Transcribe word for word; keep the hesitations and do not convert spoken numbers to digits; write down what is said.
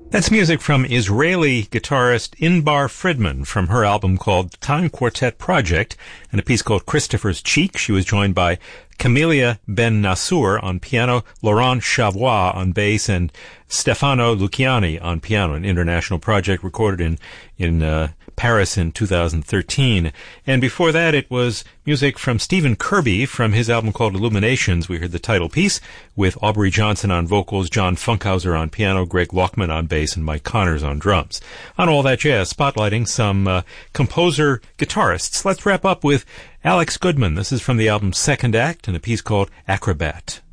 That's music from Israeli guitarist Inbar Friedman from her album called Time Quartet Project and a piece called Christopher's Cheek. She was joined by Camelia Ben Nassour on piano, Laurent Chavois on bass, and Stefano Luciani on piano, an international project recorded in in uh, Paris in two thousand thirteen. And before that, it was music from Stephen Kirby from his album called Illuminations. We heard the title piece with Aubrey Johnson on vocals, John Funkhauser on piano, Greg Lockman on bass, and Mike Connors on drums. On All That Jazz, spotlighting some uh, composer guitarists. Let's wrap up with Alex Goodman. This is from the album Second Act and a piece called Acrobat.